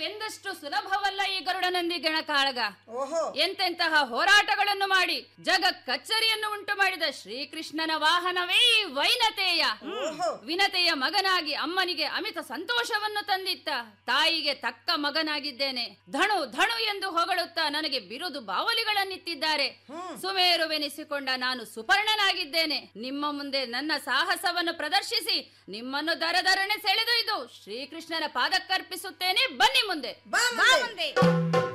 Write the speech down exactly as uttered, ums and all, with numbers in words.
ಸಾಧ್ಯವೆಂದಷ್ಟು ಸುಲಭವಲ್ಲ ಈ ಗರುಡನಂದಿ ಗಣಕಾಳಗ. ಓಹೋ, ಎಂತೆಂತಹ ಹೋರಾಟಗಳನ್ನು ಮಾಡಿ ಜಗ ಕಚ್ಚರಿಯನ್ನು ಉಂಟು ಮಾಡಿದ ಶ್ರೀಕೃಷ್ಣನ ವಾಹನವೇ ಈ ವೈನತೆಯ. ವಿನತೆಯ ಮಗನಾಗಿ ಅಮ್ಮನಿಗೆ ಅಮಿತ ಸಂತೋಷವನ್ನು ತಂದಿತ್ತ. ತಾಯಿಗೆ ತಕ್ಕ ಮಗನಾಗಿದ್ದೇನೆ, ಧಣು ಧಣು ಎಂದು ಹೊಗಳುತ್ತಾ ನನಗೆ ಬಿರುದು ಬಾವಲಿಗಳನ್ನಿತ್ತಿದ್ದಾರೆ. ಸುಮೇರುವೆನಿಸಿಕೊಂಡ ನಾನು ಸುಪರ್ಣನಾಗಿದ್ದೇನೆ. ನಿಮ್ಮ ಮುಂದೆ ನನ್ನ ಸಾಹಸವನ್ನು ಪ್ರದರ್ಶಿಸಿ ನಿಮ್ಮನ್ನು ದರದರನೆ ಸೆಳೆದೊಯ್ದು ಶ್ರೀಕೃಷ್ಣನ ಪಾದಕ್ಕರ್ಪಿಸುತ್ತೇನೆ. ಬನ್ನಿ ಮುಂದೆ. ಬಾ ಮುಂದೆ.